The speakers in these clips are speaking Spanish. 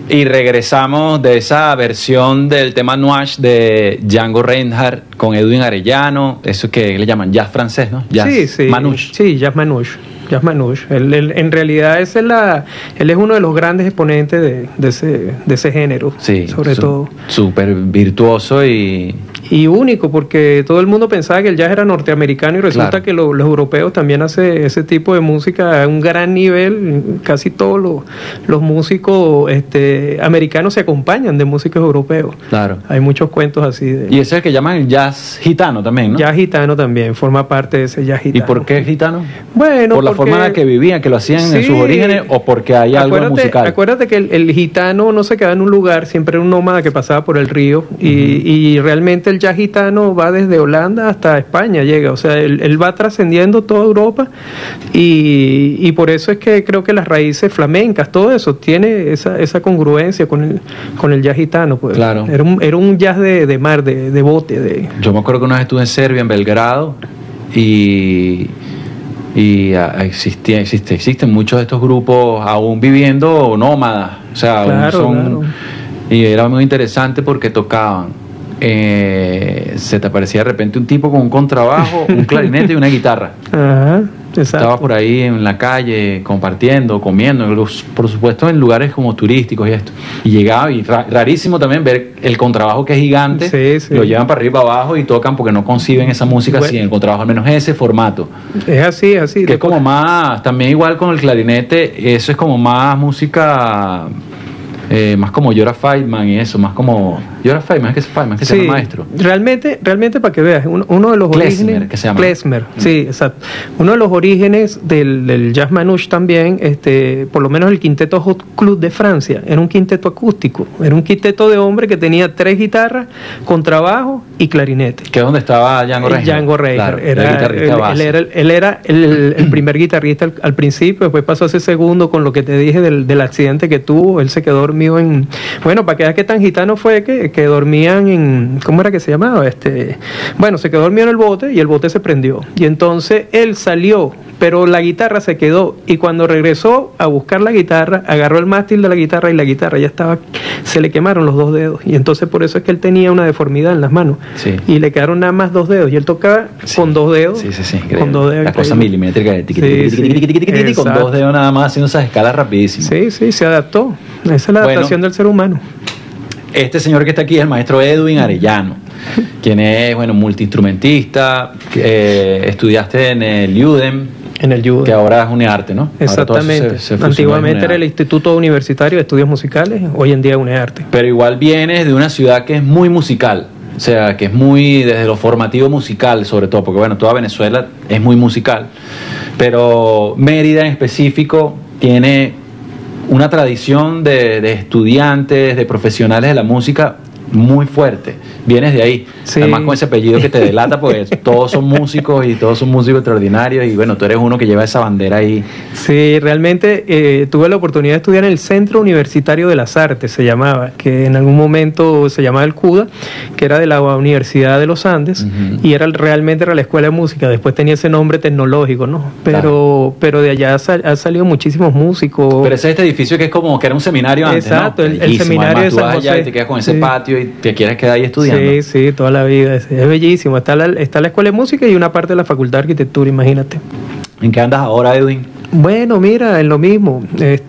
Y regresamos de esa versión del tema Nuages de Django Reinhardt con Edwin Arellano, eso que le llaman jazz francés, ¿no? Jazz manouche. Sí, jazz manouche. Jazz manouche. Él, en realidad él es uno de los grandes exponentes de ese género, sí, sobre todo. Súper virtuoso y único, porque todo el mundo pensaba que el jazz era norteamericano y resulta que los europeos también hacen ese tipo de música a un gran nivel. Casi todos los músicos americanos se acompañan de músicos europeos. Claro. Hay muchos cuentos así. Y ese es el que llaman el jazz gitano también, ¿no? Jazz gitano también, forma parte de ese jazz gitano. ¿Y por qué gitano? Bueno, ¿por la forma en la que vivían, que lo hacían en sus orígenes, o porque hay algo musical? Acuérdate que el gitano no se queda en un lugar, siempre era un nómada que pasaba por el río, y realmente el jazz gitano va desde Holanda hasta España, llega, o sea, él va trascendiendo toda Europa, y por eso es que creo que las raíces flamencas, todo eso, tiene esa congruencia con el jazz gitano, pues. Claro. Era un jazz de mar, de bote. Yo me acuerdo que una vez estuve en Serbia, en Belgrado, y existen muchos de estos grupos aún viviendo nómadas, o sea, claro. Y era muy interesante porque tocaban, se te aparecía de repente un tipo con un contrabajo, un clarinete y una guitarra. Ajá, exacto. Estaba por ahí en la calle compartiendo, comiendo, por supuesto en lugares como turísticos y esto. Y llegaba, y rarísimo también ver el contrabajo, que es gigante, lo llevan para arriba y para abajo y tocan porque no conciben esa música así, en el contrabajo, al menos ese formato. Es así. Que es como más, también igual con el clarinete, eso es como más música, más como Jorah Feldman y eso, más como Jorah Feldman, es que se llama maestro. Realmente para que veas, uno de los orígenes, que se llama Klezmer, sí, exacto. Uno de los orígenes del jazz manouche también, por lo menos el quinteto Hot Club de Francia, era un quinteto acústico, era un quinteto de hombres que tenía 3 guitarras, contrabajo y clarinete. Que es donde estaba Django Reinhardt. Django Reinhardt, claro, él era el primer guitarrista al principio, después pasó a ser segundo con lo que te dije del accidente que tuvo. Él se quedó dormido bueno, para que veas qué tan gitano fue que dormían en, ¿cómo era que se llamaba? Bueno, se quedó dormido en el bote y el bote se prendió. Y entonces él salió, pero la guitarra se quedó, y cuando regresó a buscar la guitarra, agarró el mástil de la guitarra y la guitarra ya se le quemaron los 2 dedos, y entonces por eso es que él tenía una deformidad en las manos, y le quedaron nada más 2 dedos, y él tocaba con 2 dedos, con 2 dedos, la cosa milimétrica, con 2 dedos nada más, haciendo esas escalas rapidísimas. Sí, se adaptó. Esa es la adaptación del ser humano. Este señor que está aquí es el maestro Edwin Arellano, quien es, multiinstrumentista, estudiaste en el UDEM, que ahora es UNEARTE, ¿no? Exactamente. Antiguamente era el Instituto Universitario de Estudios Musicales, hoy en día es UNEARTE. Pero igual vienes de una ciudad que es muy musical, o sea, que es muy desde lo formativo musical, sobre todo, porque toda Venezuela es muy musical, pero Mérida en específico tiene una tradición de estudiantes, de profesionales de la música muy fuerte. Vienes de ahí, además con ese apellido que te delata, porque todos son músicos y todos son músicos extraordinarios, y tú eres uno que lleva esa bandera ahí. Sí, realmente tuve la oportunidad de estudiar en el Centro Universitario de las Artes, se llamaba, que en algún momento se llamaba el CUDA, que era de la Universidad de los Andes, y realmente era la Escuela de Música. Después tenía ese nombre tecnológico, ¿no? Pero de allá han salido muchísimos músicos. Pero ese es este edificio que es como que era un seminario antes, exacto, ¿no? el seminario de San José. Allá y te quedas con ese patio y te quieres quedar ahí estudiando. Sí, toda la vida. Es bellísimo. Está la Escuela de Música y una parte de la Facultad de Arquitectura, imagínate. ¿En qué andas ahora, Edwin? Bueno, mira, en lo mismo.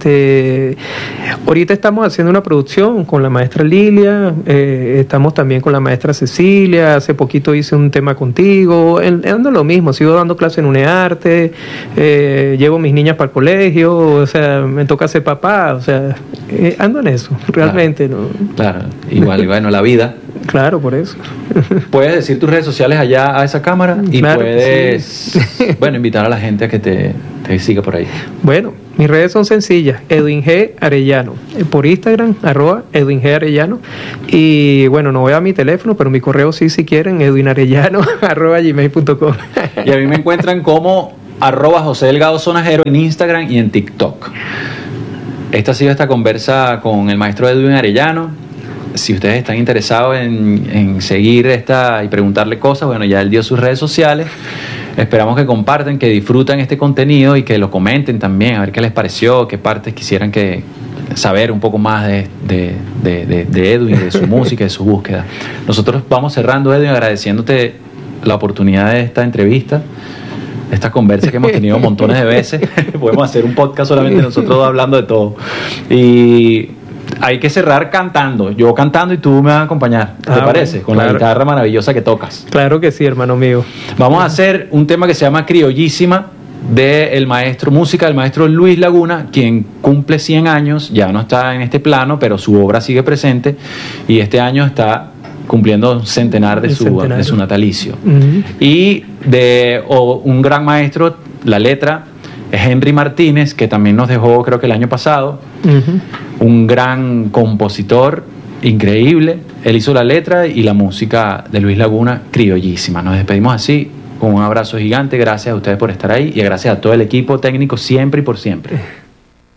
Ahorita estamos haciendo una producción con la maestra Lilia, estamos también con la maestra Cecilia. Hace poquito hice un tema contigo. Ando lo mismo, sigo dando clases en UNEARTE, llevo mis niñas para el colegio, o sea, me toca ser papá, o sea, ando en eso, realmente. Claro, igual, y la vida. Claro, por eso. Puedes decir tus redes sociales allá a esa cámara y claro, puedes, sí. Invitar a la gente a que te siga por ahí. Bueno, mis redes son sencillas, Edwin G. Arellano, por Instagram, @Edwin G. Arellano, y no voy a mi teléfono, pero mi correo sí, si quieren, edwinarellano @gmail.com. Y a mí me encuentran como @José Delgado Sonajero en Instagram y en TikTok. Esta ha sido esta conversa con el maestro Edwin Arellano. Si ustedes están interesados en seguir y preguntarle cosas, ya él dio sus redes sociales. Esperamos que compartan, que disfruten este contenido y que lo comenten también, a ver qué les pareció, qué partes quisieran que saber un poco más de Edwin, de su música, de su búsqueda. Nosotros vamos cerrando, Edwin, agradeciéndote la oportunidad de esta entrevista, esta conversa que hemos tenido montones de veces. Podemos hacer un podcast solamente nosotros dos hablando de todo. Y hay que cerrar cantando, yo cantando y tú me vas a acompañar, ¿te parece? Bueno, con claro. la guitarra maravillosa que tocas. Claro que sí, hermano mío. Vamos a hacer un tema que se llama Criollísima, del maestro, música del maestro Luis Laguna, quien cumple 100 años, ya no está en este plano, pero su obra sigue presente, y este año está cumpliendo un centenar de su natalicio. Uh-huh. Y un gran maestro, la letra, es Henry Martínez, que también nos dejó, creo que el año pasado. Uh-huh. Un gran compositor, increíble. Él hizo la letra y la música de Luis Laguna, criollísima. Nos despedimos así, con un abrazo gigante. Gracias a ustedes por estar ahí y gracias a todo el equipo técnico siempre y por siempre.